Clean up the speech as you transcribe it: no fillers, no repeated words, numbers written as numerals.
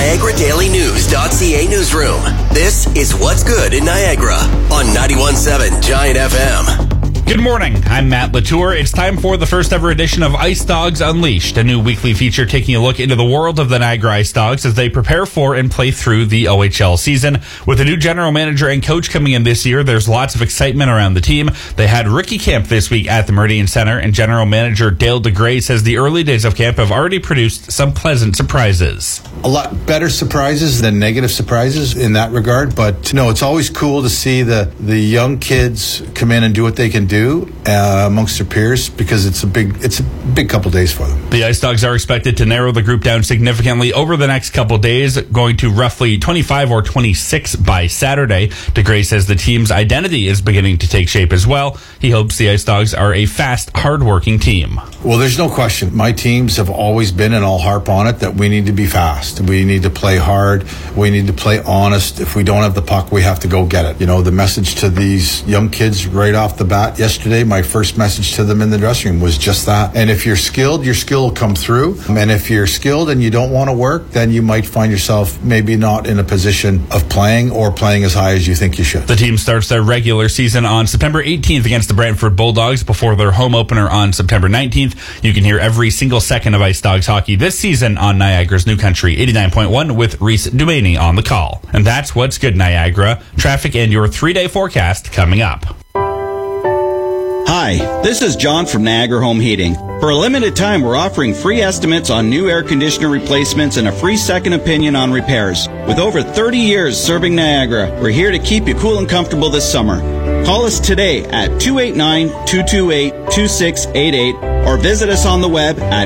NiagaraDailyNews.ca newsroom. This is What's Good in Niagara on 91.7 Giant FM. Good morning, I'm Matt Latour. It's time for the first ever edition of Ice Dogs Unleashed, a new weekly feature taking a look into the world of the Niagara Ice Dogs as they prepare for and play through the OHL season. With a new general manager and coach coming in this year, there's lots of excitement around the team. They had rookie camp this week at the Meridian Center, and general manager Dale DeGray says the early days of camp have already produced some pleasant surprises. A lot better surprises than negative surprises in that regard, but no, it's always cool to see the young kids come in and do what they can do amongst their peers, because it's a big couple days for them. The Ice Dogs are expected to narrow the group down significantly over the next couple days, going to roughly 25 or 26 by Saturday. DeGray says the team's identity is beginning to take shape as well. He hopes the Ice Dogs are a fast, hard-working team. Well, there's no question. My teams have always been, and I'll harp on it, that we need to be fast. We need to play hard. We need to play honest. If we don't have the puck, we have to go get it. You know, the message to these young kids right off the bat yesterday, my first message to them in the dressing room was just that. And if you're skilled, your skill will come through. And if you're skilled and you don't want to work, then you might find yourself maybe not in a position of playing or playing as high as you think you should. The team starts their regular season on September 18th against the Brantford Bulldogs before their home opener on September 19th. You can hear every single second of Ice Dogs hockey this season on Niagara's New Country 89.1 with Reese Dumaney on the call. And that's What's Good Niagara. Traffic and your 3-day forecast coming up. Hi, this is John from Niagara Home Heating. For a limited time, we're offering free estimates on new air conditioner replacements and a free second opinion on repairs. With over 30 years serving Niagara, we're here to keep you cool and comfortable this summer. Call us today at 289-228-2688 or visit us on the web at